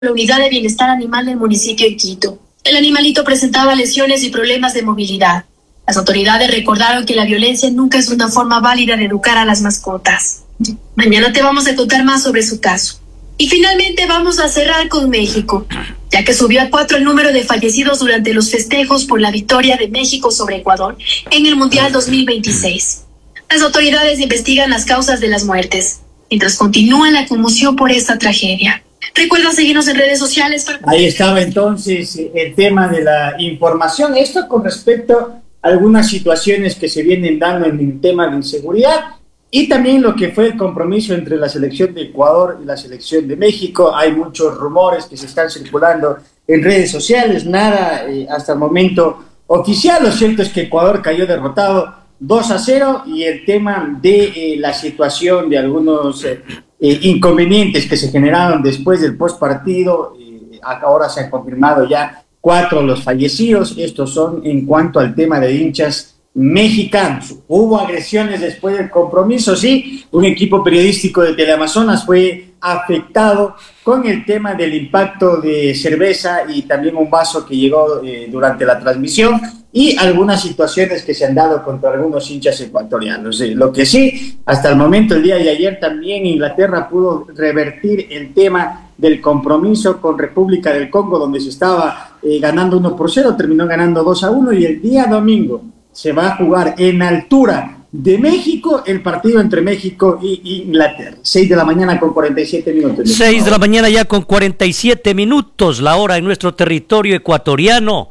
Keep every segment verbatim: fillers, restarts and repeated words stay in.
la unidad de bienestar animal del municipio de Quito. El animalito presentaba lesiones y problemas de movilidad. Las autoridades recordaron que la violencia nunca es una forma válida de educar a las mascotas. Mañana te vamos a contar más sobre su caso. Y finalmente vamos a cerrar con México, ya que subió a cuatro el número de fallecidos durante los festejos por la victoria de México sobre Ecuador en el Mundial dos mil veintiséis. Las autoridades investigan las causas de las muertes, mientras continúa la conmoción por esta tragedia. Recuerda seguirnos en redes sociales. Para... Ahí estaba entonces el tema de la información. Esto con respecto a algunas situaciones que se vienen dando en el tema de inseguridad y también lo que fue el compromiso entre la selección de Ecuador y la selección de México. Hay muchos rumores que se están circulando en redes sociales, nada eh, hasta el momento oficial. Lo cierto es que Ecuador cayó derrotado dos a cero y el tema de eh, la situación de algunos eh, eh, inconvenientes que se generaron después del postpartido, eh, ahora se han confirmado ya cuatro los fallecidos. Estos son en cuanto al tema de hinchas mexicanos. Hubo agresiones después del compromiso, sí, un equipo periodístico de Teleamazonas fue afectado con el tema del impacto de cerveza y también un vaso que llegó eh, durante la transmisión y algunas situaciones que se han dado contra algunos hinchas ecuatorianos. Eh, lo que sí, hasta el momento, el día de ayer también Inglaterra pudo revertir el tema del compromiso con República del Congo, donde se estaba eh, ganando uno por cero, terminó ganando dos a uno y el día domingo se va a jugar en altura de México el partido entre México y Inglaterra. seis de la mañana con cuarenta y siete minutos. seis de la mañana ya con cuarenta y siete minutos, la hora en nuestro territorio ecuatoriano.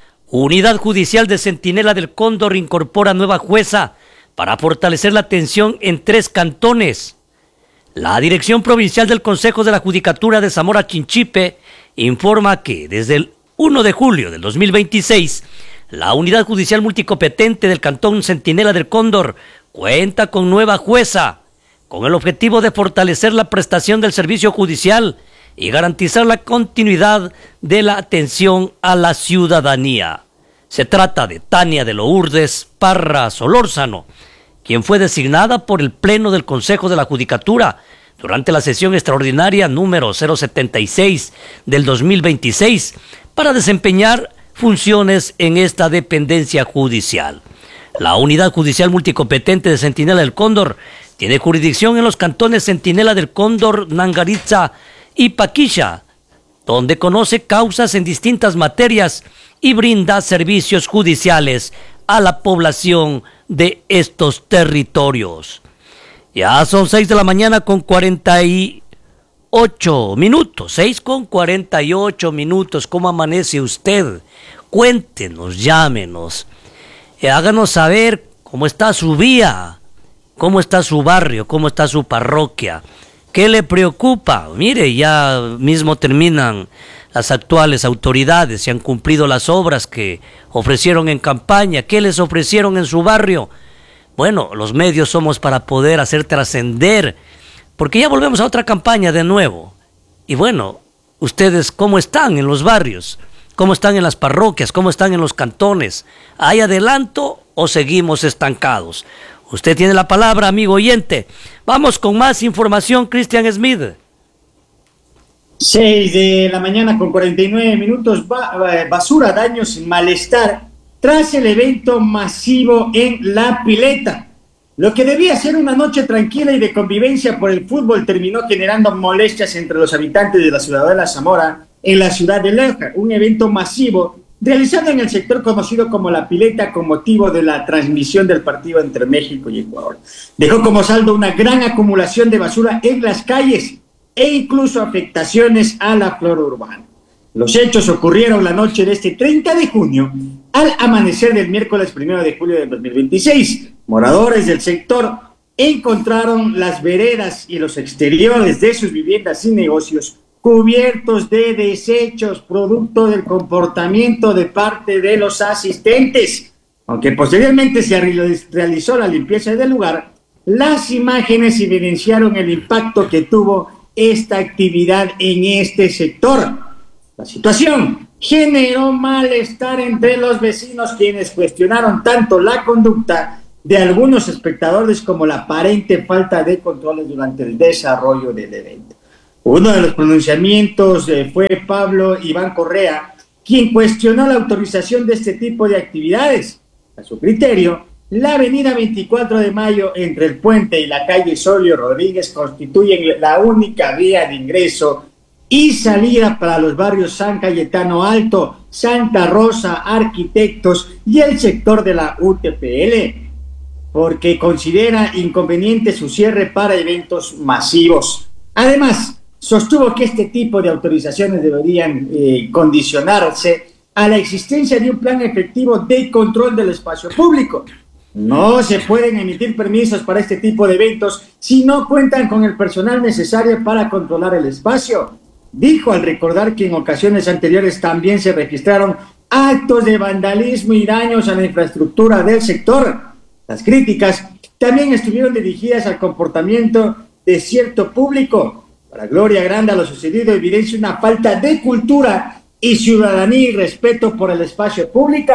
Unidad Judicial de Centinela del Cóndor incorpora nueva jueza para fortalecer la atención en tres cantones. La Dirección Provincial del Consejo de la Judicatura de Zamora Chinchipe informa que desde el primero de julio del dos mil veintiséis la Unidad Judicial Multicompetente del Cantón Centinela del Cóndor cuenta con nueva jueza, con el objetivo de fortalecer la prestación del servicio judicial y garantizar la continuidad de la atención a la ciudadanía. Se trata de Tania de Lourdes Parra Solórzano, quien fue designada por el Pleno del Consejo de la Judicatura durante la sesión extraordinaria número cero setenta y seis del dos mil veintiséis para desempeñar funciones en esta dependencia judicial. La Unidad Judicial Multicompetente de Centinela del Cóndor tiene jurisdicción en los cantones Centinela del Cóndor, Nangaritza y Paquisha, donde conoce causas en distintas materias y brinda servicios judiciales a la población de estos territorios. Ya son seis de la mañana con cuarenta y ocho minutos, seis con cuarenta y ocho minutos. ¿Cómo amanece usted? Cuéntenos, llámenos, eh, háganos saber cómo está su vía, cómo está su barrio, cómo está su parroquia, qué le preocupa. Mire, ya mismo terminan las actuales autoridades, se han cumplido las obras que ofrecieron en campaña. ¿Qué les ofrecieron en su barrio? Bueno, los medios somos para poder hacer trascender, porque ya volvemos a otra campaña de nuevo. Y bueno, ustedes, ¿cómo están en los barrios? ¿Cómo están en las parroquias? ¿Cómo están en los cantones? ¿Hay adelanto o seguimos estancados? Usted tiene la palabra, amigo oyente. Vamos con más información, Cristian Smith. seis de la mañana con cuarenta y nueve minutos. Basura, daños y malestar tras el evento masivo en La Pileta. Lo que debía ser una noche tranquila y de convivencia por el fútbol terminó generando molestias entre los habitantes de la ciudad de La Zamora, en la ciudad de Loja. Un evento masivo realizado en el sector conocido como La Pileta con motivo de la transmisión del partido entre México y Ecuador. Dejó como saldo una gran acumulación de basura en las calles e incluso afectaciones a la flora urbana. Los hechos ocurrieron la noche de este treinta de junio al amanecer del miércoles primero de julio del dos mil veintiséis. Moradores del sector encontraron las veredas y los exteriores de sus viviendas y negocios cubiertos de desechos, producto del comportamiento de parte de los asistentes. Aunque posteriormente se realizó la limpieza del lugar, las imágenes evidenciaron el impacto que tuvo esta actividad en este sector. La situación generó malestar entre los vecinos, quienes cuestionaron tanto la conducta de algunos espectadores como la aparente falta de controles durante el desarrollo del evento. Uno de los pronunciamientos eh, fue Pablo Iván Correa, quien cuestionó la autorización de este tipo de actividades. A su criterio, la avenida veinticuatro de mayo entre el puente y la calle Solio Rodríguez constituyen la única vía de ingreso y salida para los barrios San Cayetano Alto, Santa Rosa, Arquitectos y el sector de la U T P L, porque considera inconveniente su cierre para eventos masivos. Además, sostuvo que este tipo de autorizaciones deberían eh, condicionarse a la existencia de un plan efectivo de control del espacio público. No se pueden emitir permisos para este tipo de eventos si no cuentan con el personal necesario para controlar el espacio. Dijo al recordar que en ocasiones anteriores también se registraron actos de vandalismo y daños a la infraestructura del sector. Las críticas también estuvieron dirigidas al comportamiento de cierto público. Para Gloria Granda, lo sucedido evidencia una falta de cultura y ciudadanía y respeto por el espacio público.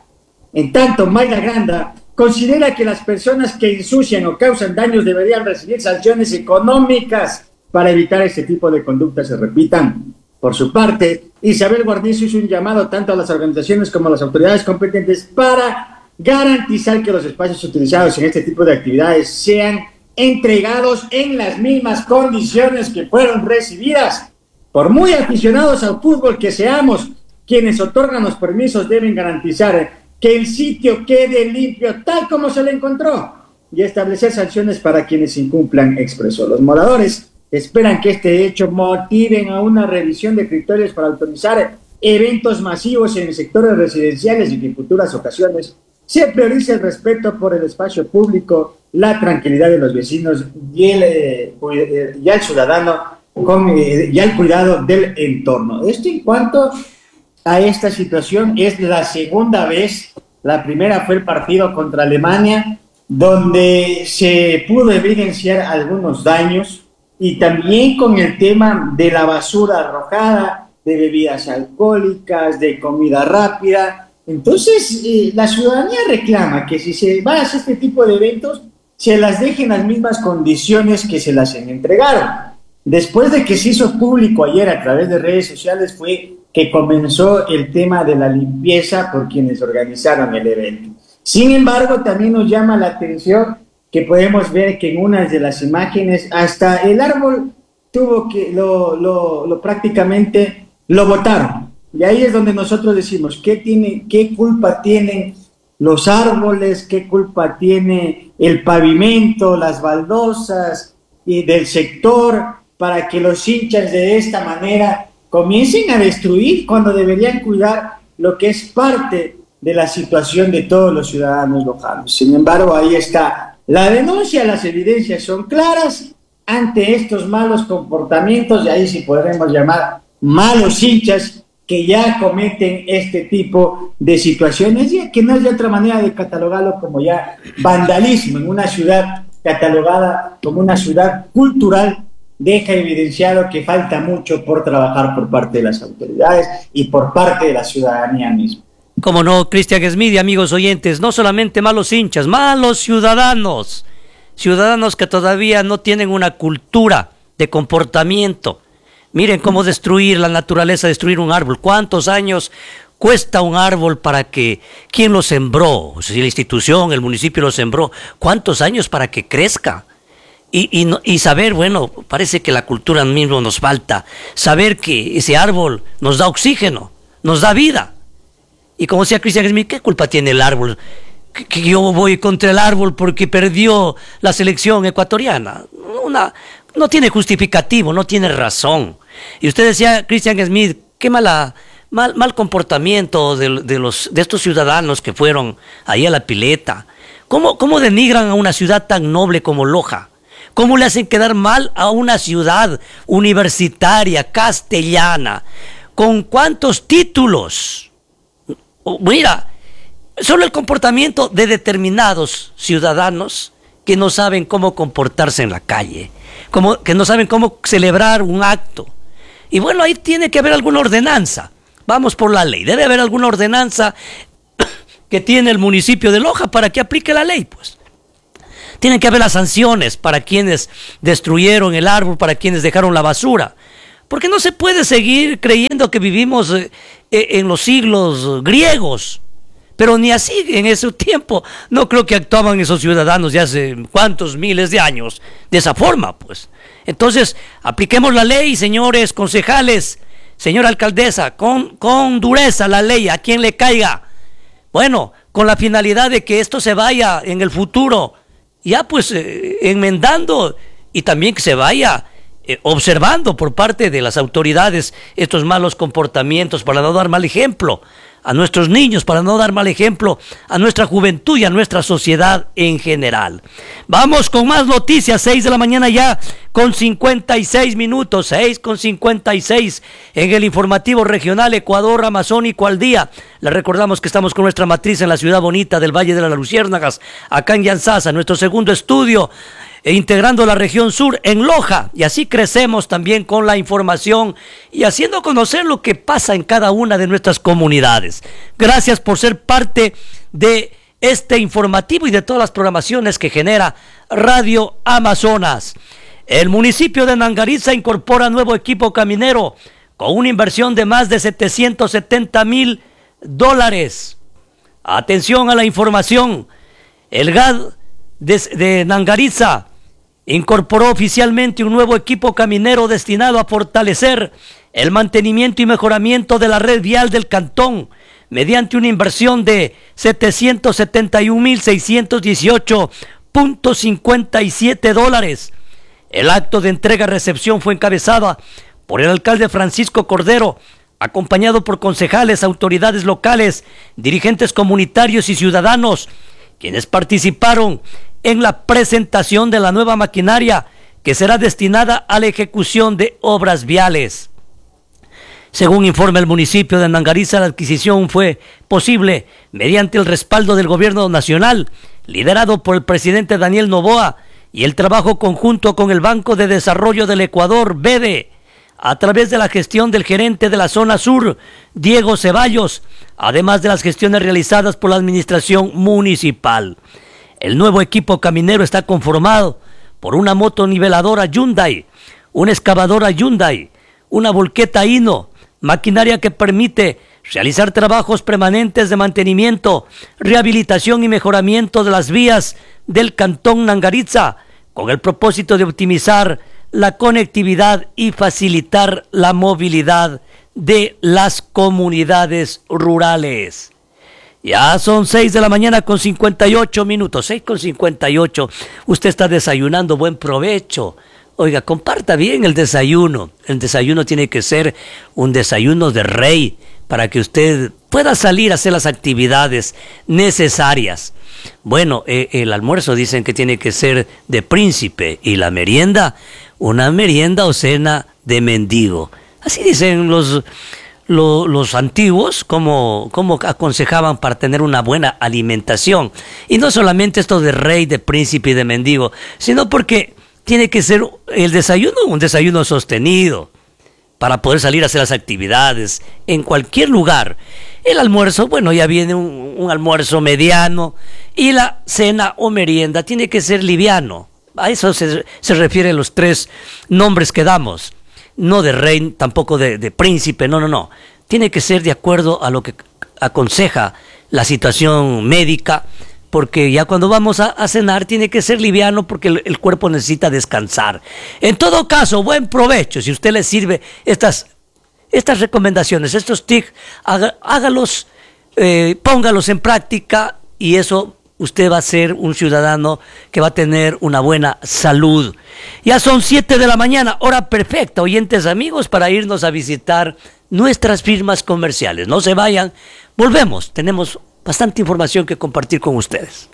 En tanto, Mayra Granda considera que las personas que ensucian o causan daños deberían recibir sanciones económicas para evitar este tipo de conductas se repitan. Por su parte, Isabel Guarnizo hizo un llamado tanto a las organizaciones como a las autoridades competentes para garantizar que los espacios utilizados en este tipo de actividades sean entregados en las mismas condiciones que fueron recibidas. Por muy aficionados al fútbol que seamos, quienes otorgan los permisos deben garantizar que el sitio quede limpio tal como se le encontró y establecer sanciones para quienes incumplan, expresó. Los moradores esperan que este hecho motiven a una revisión de criterios para autorizar eventos masivos en sectores residenciales y que en futuras ocasiones se priorice el respeto por el espacio público, la tranquilidad de los vecinos y el, eh, y el ciudadano con, eh, y el cuidado del entorno. Esto en cuanto a esta situación es la segunda vez. La primera fue el partido contra Alemania, donde se pudo evidenciar algunos daños, y también con el tema de la basura arrojada, de bebidas alcohólicas, de comida rápida. Entonces, eh, la ciudadanía reclama que si se va a hacer este tipo de eventos, se las dejen las mismas condiciones que se las entregaron. Después de que se hizo público ayer a través de redes sociales, fue que comenzó el tema de la limpieza por quienes organizaron el evento. Sin embargo, también nos llama la atención que podemos ver que en unas de las imágenes hasta el árbol tuvo que, lo, lo, lo prácticamente lo botaron. Y ahí es donde nosotros decimos, ¿qué, tiene, qué culpa tienen los árboles? ¿Qué culpa tiene el pavimento, las baldosas y del sector para que los hinchas de esta manera comiencen a destruir cuando deberían cuidar lo que es parte de la situación de todos los ciudadanos locales? Sin embargo, ahí está la denuncia, las evidencias son claras ante estos malos comportamientos, y ahí sí podremos llamar malos hinchas que ya cometen este tipo de situaciones, y que no es de otra manera de catalogarlo como ya vandalismo en una ciudad catalogada como una ciudad cultural. Deja evidenciado que falta mucho por trabajar por parte de las autoridades y por parte de la ciudadanía misma. Como no, Cristian Smith y amigos oyentes, no solamente malos hinchas, malos ciudadanos, ciudadanos que todavía no tienen una cultura de comportamiento. Miren cómo destruir la naturaleza, destruir un árbol. ¿Cuántos años cuesta un árbol para que, quién lo sembró? Si la institución, el municipio lo sembró, ¿cuántos años para que crezca? Y, y, y saber, bueno, parece que la cultura mismo nos falta, saber que ese árbol nos da oxígeno, nos da vida. Y como decía Cristian Smith, ¿qué culpa tiene el árbol? Que, que yo voy contra el árbol porque perdió la selección ecuatoriana. Una, no tiene justificativo, no tiene razón. Y usted decía, Cristian Smith, qué mala, mal, mal comportamiento de, de, los, de estos ciudadanos que fueron ahí a la pileta. ¿Cómo, cómo denigran a una ciudad tan noble como Loja? ¿Cómo le hacen quedar mal a una ciudad universitaria, castellana? ¿Con cuántos títulos? Mira, solo el comportamiento de determinados ciudadanos que no saben cómo comportarse en la calle, como, que no saben cómo celebrar un acto. Y bueno, ahí tiene que haber alguna ordenanza. Vamos por la ley. Debe haber alguna ordenanza que tiene el municipio de Loja para que aplique la ley, pues. Tienen que haber las sanciones para quienes destruyeron el árbol, para quienes dejaron la basura. Porque no se puede seguir creyendo que vivimos eh, en los siglos griegos. Pero ni así en ese tiempo no creo que actuaban esos ciudadanos de hace cuántos miles de años de esa forma, pues. Entonces, apliquemos la ley, señores concejales, señora alcaldesa, con, con dureza la ley, a quien le caiga. Bueno, con la finalidad de que esto se vaya en el futuro, ya pues eh, enmendando, y también que se vaya eh, observando por parte de las autoridades estos malos comportamientos para no dar mal ejemplo a nuestros niños, para no dar mal ejemplo a nuestra juventud y a nuestra sociedad en general. Vamos con más noticias, seis de la mañana ya con cincuenta y seis minutos, seis con cincuenta y seis en el informativo regional Ecuador Amazónico al día. Les recordamos que estamos con nuestra matriz en la ciudad bonita del Valle de las Luciérnagas, acá en Yanzasa, nuestro segundo estudio, e integrando la región sur en Loja, y así crecemos también con la información y haciendo conocer lo que pasa en cada una de nuestras comunidades. Gracias por ser parte de este informativo y de todas las programaciones que genera Radio Amazonas. El municipio de Nangariza incorpora nuevo equipo caminero con una inversión de más de setecientos setenta mil dólares. Atención a la información. El G A D de, de Nangariza incorporó oficialmente un nuevo equipo caminero destinado a fortalecer el mantenimiento y mejoramiento de la red vial del cantón mediante una inversión de setecientos setenta y un mil seiscientos dieciocho punto cincuenta y siete dólares. El acto de entrega-recepción fue encabezada por el alcalde Francisco Cordero, acompañado por concejales, autoridades locales, dirigentes comunitarios y ciudadanos, quienes participaron en la presentación de la nueva maquinaria que será destinada a la ejecución de obras viales. Según informa el municipio de Nangariza, la adquisición fue posible mediante el respaldo del gobierno nacional, liderado por el presidente Daniel Noboa, y el trabajo conjunto con el Banco de Desarrollo del Ecuador, B E D E, a través de la gestión del gerente de la zona sur, Diego Ceballos, además de las gestiones realizadas por la administración municipal. El nuevo equipo caminero está conformado por una motoniveladora Hyundai, una excavadora Hyundai, una volqueta Hino, maquinaria que permite realizar trabajos permanentes de mantenimiento, rehabilitación y mejoramiento de las vías del cantón Nangariza, con el propósito de optimizar la conectividad y facilitar la movilidad de las comunidades rurales. Ya son seis de la mañana con cincuenta y ocho minutos, seis con cincuenta y ocho. Usted está desayunando, buen provecho. Oiga, comparta bien el desayuno. El desayuno tiene que ser un desayuno de rey para que usted pueda salir a hacer las actividades necesarias. Bueno, eh, el almuerzo dicen que tiene que ser de príncipe y la merienda, una merienda o cena de mendigo. Así dicen los... Los, los antiguos, como, como aconsejaban para tener una buena alimentación. Y no solamente esto de rey, de príncipe y de mendigo, sino porque tiene que ser el desayuno un desayuno sostenido para poder salir a hacer las actividades en cualquier lugar. El almuerzo, bueno, ya viene un, un almuerzo mediano, y la cena o merienda tiene que ser liviano. A eso se, se refieren los tres nombres que damos. No de rey, tampoco de, de príncipe, no, no, no. Tiene que ser de acuerdo a lo que aconseja la situación médica, porque ya cuando vamos a, a cenar tiene que ser liviano porque el, el cuerpo necesita descansar. En todo caso, buen provecho. Si usted le sirve estas, estas recomendaciones, estos tips, haga, hágalos, eh, póngalos en práctica, y eso usted va a ser un ciudadano que va a tener una buena salud. Ya son siete de la mañana, hora perfecta, oyentes amigos, para irnos a visitar nuestras firmas comerciales. No se vayan, volvemos, tenemos bastante información que compartir con ustedes.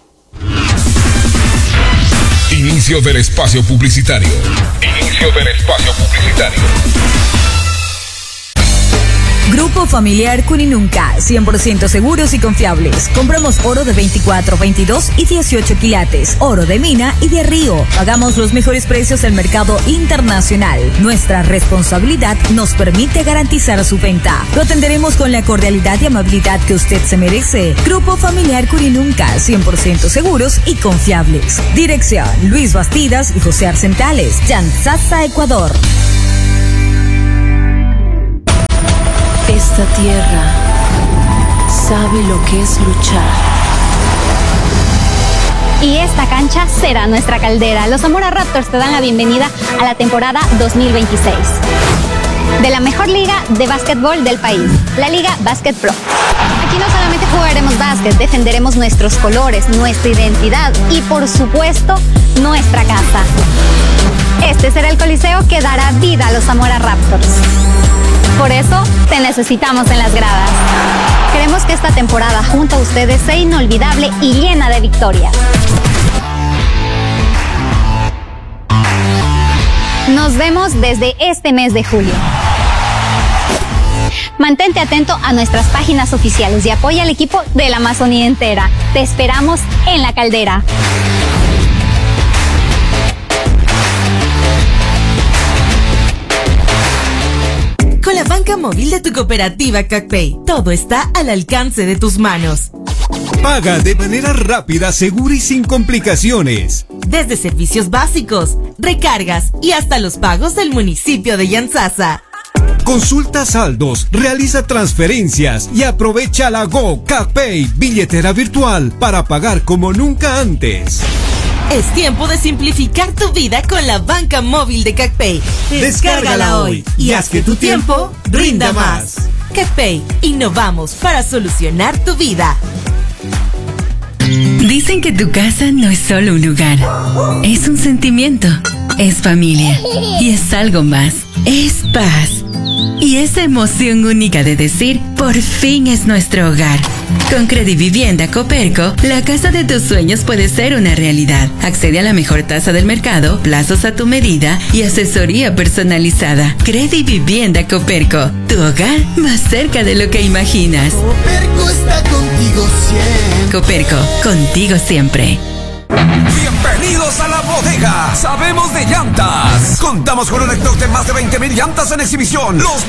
Inicio del espacio publicitario. Inicio del espacio publicitario. Grupo Grupo Familiar Cuninunca, cien por ciento seguros y confiables. Compramos oro de veinticuatro, veintidós y dieciocho quilates, oro de mina y de río. Pagamos los mejores precios del mercado internacional. Nuestra responsabilidad nos permite garantizar su venta. Lo atenderemos con la cordialidad y amabilidad que usted se merece. Grupo Familiar Cuninunca, cien por ciento seguros y confiables. Dirección: Luis Bastidas y José Arcentales, Yantzaza, Ecuador. Esta tierra sabe lo que es luchar. Y esta cancha será nuestra caldera. Los Zamora Raptors te dan la bienvenida a la temporada dos mil veintiséis de la mejor liga de básquetbol del país, la Liga Básquet Pro. Aquí no solamente jugaremos básquet, defenderemos nuestros colores, nuestra identidad y, por supuesto, nuestra casa. Este será el coliseo que dará vida a los Zamora Raptors. Por eso, te necesitamos en las gradas. Queremos que esta temporada junto a ustedes sea inolvidable y llena de victorias. Nos vemos desde este mes de julio. Mantente atento a nuestras páginas oficiales y apoya al equipo de la Amazonía entera. Te esperamos en la caldera. Con la banca móvil de tu cooperativa CacPay, todo está al alcance de tus manos. Paga de manera rápida, segura y sin complicaciones. Desde servicios básicos, recargas y hasta los pagos del municipio de Yantzaza. Consulta saldos, realiza transferencias y aprovecha la Go CacPay, billetera virtual, para pagar como nunca antes. Es tiempo de simplificar tu vida con la banca móvil de CacPay. Descárgala hoy y haz que tu tiempo rinda más. CacPay, innovamos para solucionar tu vida. Dicen que tu casa no es solo un lugar, es un sentimiento, es familia y es algo más, es paz. Y esa emoción única de decir, por fin es nuestro hogar. Con Credivivienda Coperco, la casa de tus sueños puede ser una realidad. Accede a la mejor tasa del mercado, plazos a tu medida y asesoría personalizada. Credivivienda Coperco, tu hogar más cerca de lo que imaginas. Coperco está contigo siempre. Coperco, contigo siempre. Bienvenidos a la bodega. Sabemos de llantas. Contamos con un stock de más de veinte mil llantas en exhibición. Los